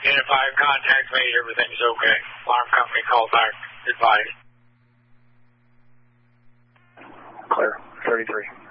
identified, contact made, everything's okay. Alarm company called back, advised. Clear, 33.